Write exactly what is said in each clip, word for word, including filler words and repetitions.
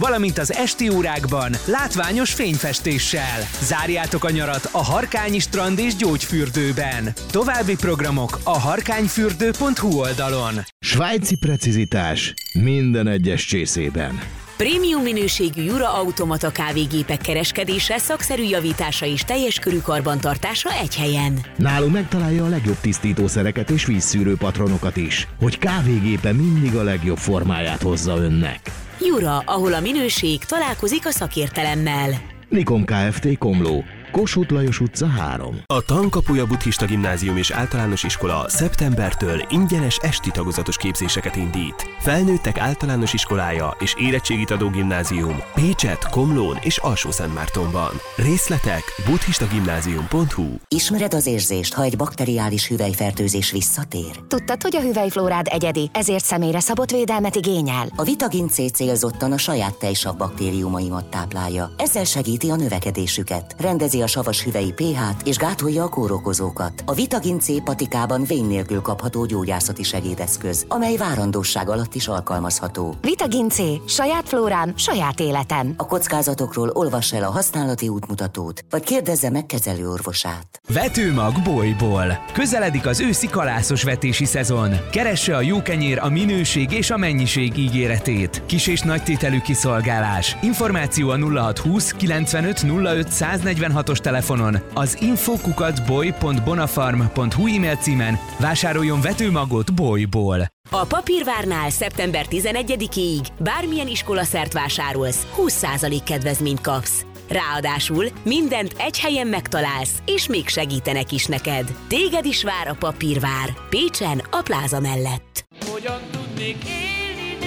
valamint az esti órákban látványos fényfestéssel. Zárjátok a nyarat a Harkányi Strand és Gyógyfürdőben. További programok a harkányfürdő pont hu oldalon. Svájci precizitás minden egyes csészében. Prémium minőségű Jura automata kávégépek kereskedése, szakszerű javítása és teljes körű karbantartása egy helyen. Nálunk megtalálja a legjobb tisztítószereket és vízszűrő patronokat is, hogy kávégépe mindig a legjobb formáját hozza önnek. Jura, ahol a minőség találkozik a szakértelemmel. Nikon Kft. Komló, Kossuth Lajos utca három. A Tankapuja Buddhista Gimnázium és Általános Iskola szeptembertől ingyenes esti tagozatos képzéseket indít. Felnőttek általános iskolája és érettségit adó gimnázium Pécset, Komlón és Alsó-Szentmártonban. Részletek buddhistagimnázium pont hu. Ismered az érzést, ha egy bakteriális hüvelyfertőzés visszatér? Tudtad, hogy a hüvelyflórád egyedi, ezért személyre szabott védelmet igényel? A Vitagin C célzottan a saját tejsav baktériumaimat táplálja. Ezzel segíti a növekedésüket, rendezi a savas hüvelyi pH-t és gátolja a kórokozókat. A Vitagin C patikában vén nélkül kapható gyógyászati segédeszköz, amely várandóság alatt is alkalmazható. Vitagin C. Saját flórám, saját életem. A kockázatokról olvass el a használati útmutatót, vagy kérdezze meg kezelőorvosát. Vetőmag Bolyból. Közeledik az őszi kalászos vetési szezon. Keresse a jó kenyér a minőség és a mennyiség ígéretét. Kis és nagy tételű kiszolgálás. Információ a nulla hat húsz kilencvenöt nulla öt száznegyvenhatos telefonon, az info kukac boly pont bonafarm pont hu e-mail címen. Vásároljon vetőmagot Bolyból. A Papírvárnál szeptember tizenegyedikéig bármilyen iskolaszert vásárolsz, húsz százalék kedvezményt kapsz. Ráadásul mindent egy helyen megtalálsz, és még segítenek is neked. Téged is vár a Papírvár, Pécsen, a pláza mellett. Hogyan tudnék élni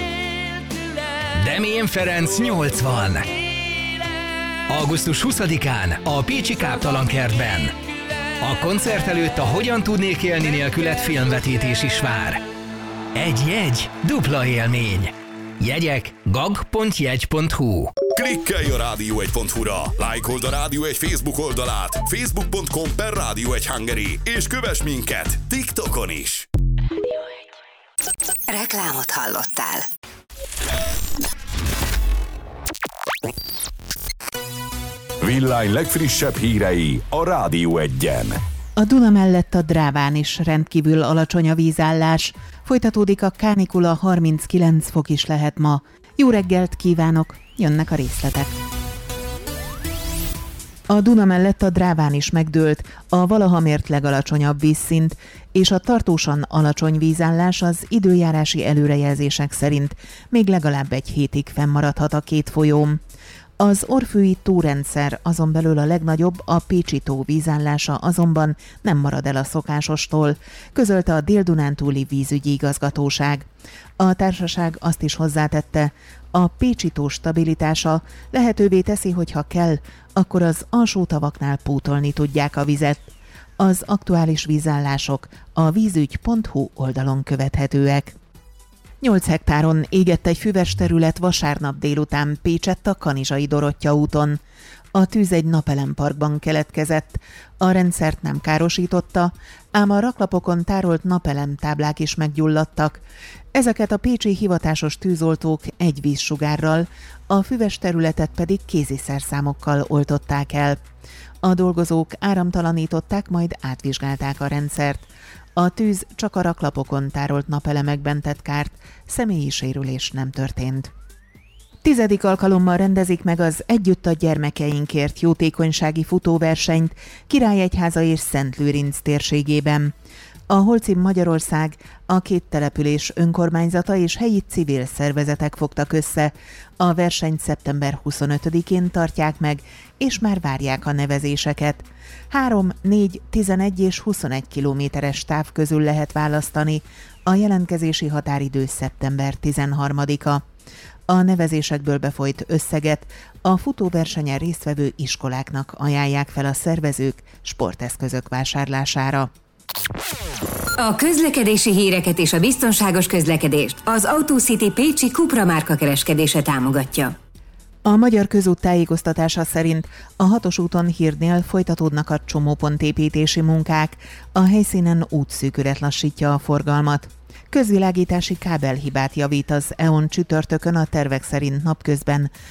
nélküle? Demjén Ferenc nyolcvan. augusztus huszadikán a Pécsi Káptalankertben. A koncert előtt a Hogyan tudnék élni nélküled filmvetítés is vár. Egy jegy, dupla élmény. Jegyek gag pont jegy pont hu. Klikkelj a rádió egy pont hu-ra, lájkold a Rádió egy Facebook oldalát, facebook pont com per Rádió egy Hungary, és kövess minket TikTokon is. Reklámot hallottál. Villány legfrissebb hírei a Rádió egyen. A Duna mellett a Dráván is rendkívül alacsony a vízállás. Folytatódik a kánikula, harminckilenc fok is lehet ma. Jó reggelt kívánok, jönnek a részletek. A Duna mellett a Dráván is megdőlt a valaha mért legalacsonyabb vízszint, és a tartósan alacsony vízállás az időjárási előrejelzések szerint még legalább egy hétig fennmaradhat a két folyón. Az orfői tórendszer azon belül a legnagyobb, a Pécsi tó vízállása azonban nem marad el a szokásostól, közölte a Dél-Dunántúli vízügyi igazgatóság. A társaság azt is hozzátette, a Pécsi tó stabilitása lehetővé teszi, hogy ha kell, akkor az alsó tavaknál pótolni tudják a vizet. Az aktuális vízállások a vízügy pont hu oldalon követhetőek. nyolc hektáron égett egy füves terület vasárnap délután Pécsett a Kanizsai Dorottya úton. A tűz egy napelemparkban keletkezett, a rendszert nem károsította, ám a raklapokon tárolt napelemtáblák is meggyulladtak. Ezeket a pécsi hivatásos tűzoltók egy vízsugárral, a füves területet pedig kéziszerszámokkal oltották el. A dolgozók áramtalanították, majd átvizsgálták a rendszert. A tűz csak a raklapokon tárolt napelemekben tett kárt, személyi sérülés nem történt. Tizedik alkalommal rendezik meg az Együtt a gyermekeinkért jótékonysági futóversenyt Királyegyháza és Szentlőrinc térségében. A Holcim Magyarország, a két település önkormányzata és helyi civil szervezetek fogtak össze. A versenyt szeptember huszonötödikén tartják meg, és már várják a nevezéseket. három, négy, tizenegy és huszonegy kilométeres táv közül lehet választani. A jelentkezési határidő szeptember tizenharmadika. A nevezésekből befolyt összeget a futóversenyen résztvevő iskoláknak ajánlják fel a szervezők sporteszközök vásárlására. A közlekedési híreket és a biztonságos közlekedést az AutoCity Pécsi Cupra márka kereskedése támogatja. A Magyar Közút tájékoztatása szerint a hatos úton Hírdnél folytatódnak a csomópontépítési munkák, a helyszínen útszűkület lassítja a forgalmat. Közvilágítási kábelhibát javít az é o en csütörtökön a tervek szerint napközben